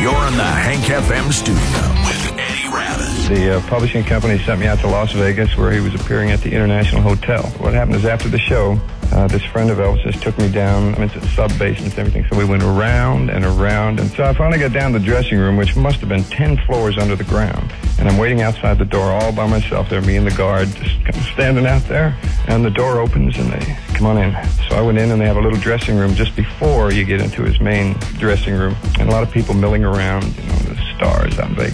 You're in the Hank FM studio with Eddie Rabbitt. The publishing company sent me out to Las Vegas where he was appearing at the International Hotel. What happened is after the show, this friend of Elvis's took me down into the sub-basements and everything. So we went around and around. And so I finally got down to the dressing room, which must have been 10 floors under the ground. And I'm waiting outside the door all by myself there, me and the guard just kind of standing out there. And the door opens and they come on in. So I went in and they have a little dressing room just before you get into his main dressing room. And a lot of people milling around, the stars out in Vegas.